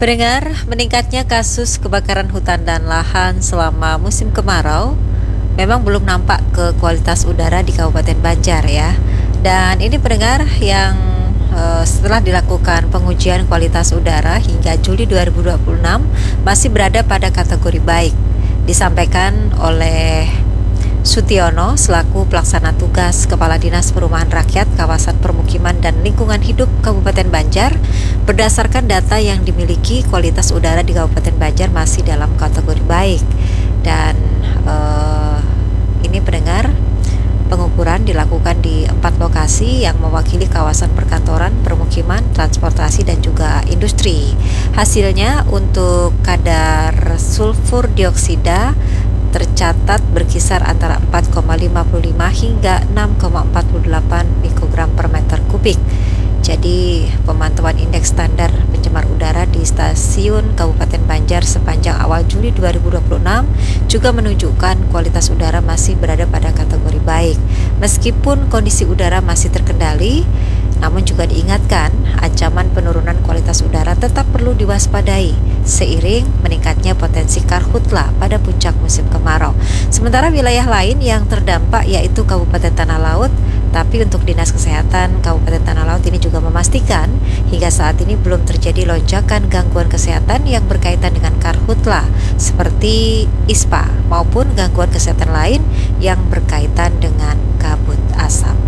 Pendengar, meningkatnya kasus kebakaran hutan dan lahan selama musim kemarau memang belum nampak ke kualitas udara di Kabupaten Banjar ya. Dan ini pendengar yang setelah dilakukan pengujian kualitas udara hingga Juli 2026 masih berada pada kategori baik. Disampaikan oleh Sutiono selaku pelaksana tugas Kepala Dinas Perumahan Rakyat Kawasan Permukiman dan Lingkungan Hidup Kabupaten Banjar. Berdasarkan data yang dimiliki, kualitas udara di Kabupaten Banjar masih dalam kategori baik. Dan ini pendengar, pengukuran dilakukan di 4 lokasi yang mewakili kawasan perkantoran, permukiman, transportasi, dan juga industri. Hasilnya untuk kadar sulfur dioksida tercatat berkisar antara 4,55 hingga 6,48 mikrogram per meter kubik. Jadi pemantauan indeks standar pencemar udara di stasiun Kabupaten Banjar sepanjang awal Juli 2026 juga menunjukkan kualitas udara masih berada pada kategori baik. Meskipun kondisi udara masih terkendali, namun juga diingatkan ancaman penurunan kualitas udara tetap perlu diwaspadai seiring meningkatnya potensi karhutla pada puncak musim kemarau. Sementara wilayah lain yang terdampak yaitu Kabupaten Tanah Laut, tapi untuk Dinas Kesehatan Kabupaten Tanah Laut ini juga memastikan hingga saat ini belum terjadi lonjakan gangguan kesehatan yang berkaitan dengan karhutla seperti ISPA maupun gangguan kesehatan lain yang berkaitan dengan kabut asap.